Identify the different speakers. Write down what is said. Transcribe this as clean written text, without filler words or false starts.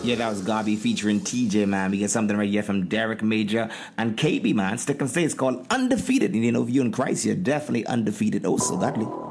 Speaker 1: Yeah, that was Gabi featuring TJ, man. We get something right here from Derek Major and KB, man. Stick and stay. It's called Undefeated. And you know, if you're in Christ, you're definitely undefeated. Oh, so godly.